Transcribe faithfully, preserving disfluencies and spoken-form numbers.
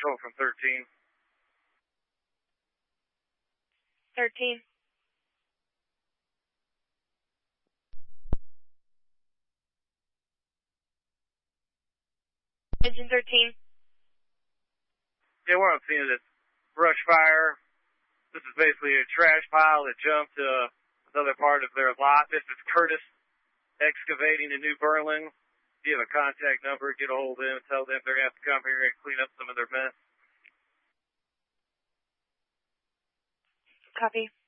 control from thirteen. thirteen. Engine thirteen. Yeah, what I'm seeing is brush fire. This is basically a trash pile that jumped to uh, another part of their lot. This is Curtis Excavating in New Berlin. If you have a contact number, get a hold of them and tell them they're going to have to come here and clean up some of their mess. Copy.